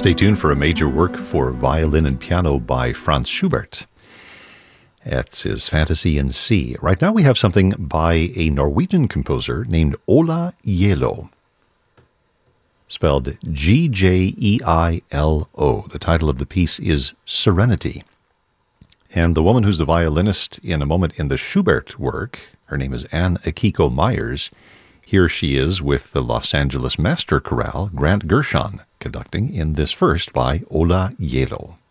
Stay tuned for a major work for violin and piano by Franz Schubert. It's his Fantasy in C. Right now we have something by a Norwegian composer named Ola Gjeilo, spelled Gjeilo. The title of the piece is Serenity. And the woman who's the violinist in a moment in the Schubert work, her name is Anne Akiko Myers. Here she is with the Los Angeles Master Chorale, Grant Gershon, conducting in this first by Ola Gjeilo.